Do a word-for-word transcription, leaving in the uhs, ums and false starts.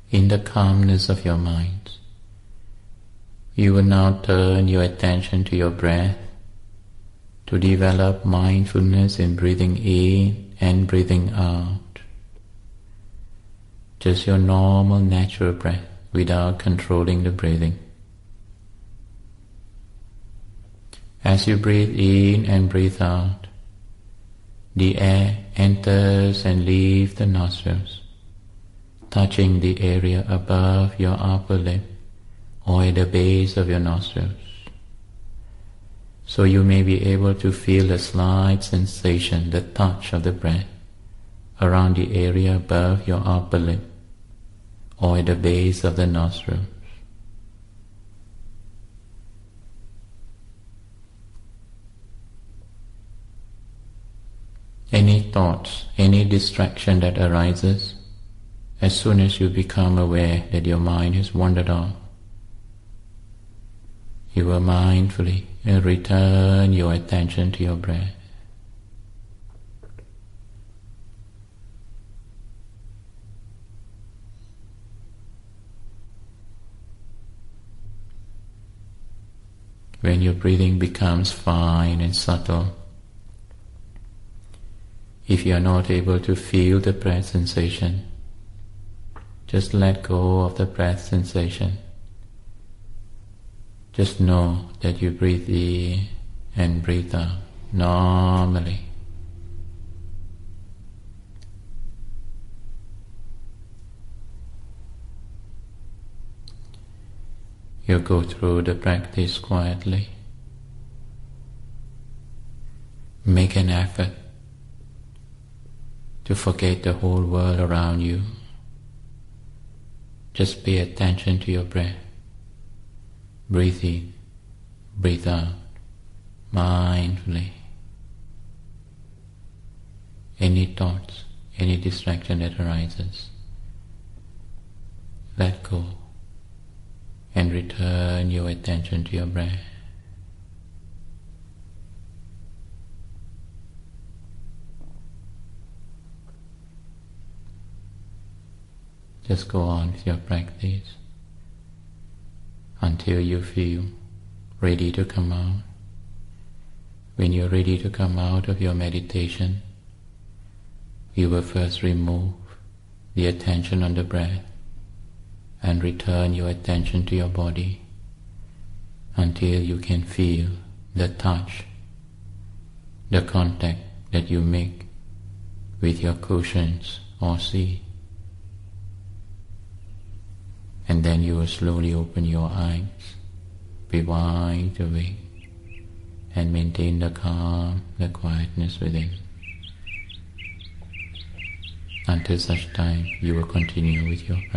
in the calmness of your mind, you will now turn your attention to your breath to develop mindfulness in breathing in and breathing out. Just your normal natural breath without controlling the breathing. As you breathe in and breathe out, the air enters and leaves the nostrils, touching the area above your upper lip or at the base of your nostrils. So you may be able to feel a slight sensation, the touch of the breath, around the area above your upper lip or at the base of the nostrils. Any thoughts, any distraction that arises, as soon as you become aware that your mind has wandered off, you will mindfully return your attention to your breath. When your breathing becomes fine and subtle, if you are not able to feel the breath sensation, just let go of the breath sensation. Just know that you breathe in and breathe out normally. You go through the practice quietly. Make an effort to forget the whole world around you. Just pay attention to your breath. Breathe in, breathe out, mindfully. Any thoughts, any distraction that arises, let go and return your attention to your breath. Just go on with your practice until you feel ready to come out. When you're ready to come out of your meditation, you will first remove the attention on the breath and return your attention to your body until you can feel the touch, the contact that you make with your cushions or seat. And then you will slowly open your eyes, be wide awake, and maintain the calm, the quietness within. Until such time, you will continue with your practice.